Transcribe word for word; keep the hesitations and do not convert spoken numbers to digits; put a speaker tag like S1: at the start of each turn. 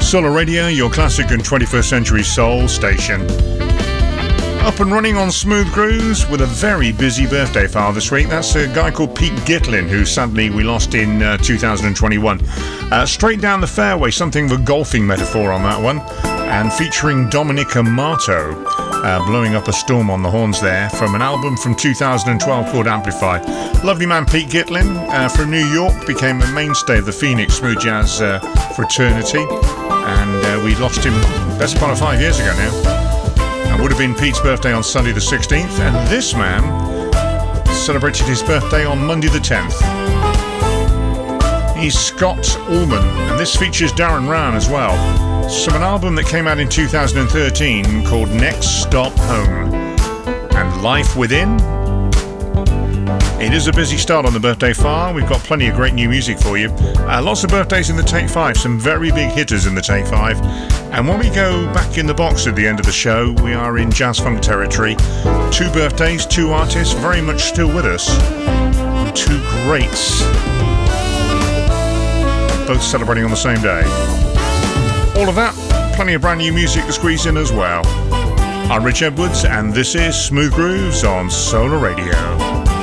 S1: Solar Radio, your classic and twenty-first century soul station. Up and running on Smooth Grooves with a very busy birthday file this week. That's a guy called Pete Gitlin, who sadly we lost in uh, two thousand twenty-one. Uh, straight down the fairway, something of a golfing metaphor on that one. And featuring Dominic Amato, uh, blowing up a storm on the horns there, from an album from two thousand twelve called Amplify. Lovely man Pete Gitlin uh, from New York, became a mainstay of the Phoenix smooth jazz uh, fraternity. And uh, we lost him best part of five years ago now. It would have been Pete's birthday on Sunday the sixteenth, and this man celebrated his birthday on Monday the tenth. He's Scott Allman, and this features Darren Rowne as well. It's from an album that came out in two thousand thirteen called Next Stop Home. And Life Within. It is a busy start on the birthday file. We've got plenty of great new music for you. Uh, lots of birthdays in the Take five, some very big hitters in the Take five. And when we go back in the box at the end of the show, we are in jazz funk territory. Two birthdays, two artists very much still with us. Two greats, both celebrating on the same day. All of that, plenty of brand new music to squeeze in as well. I'm Rich Edwards, and this is Smooth Grooves on Solar Radio.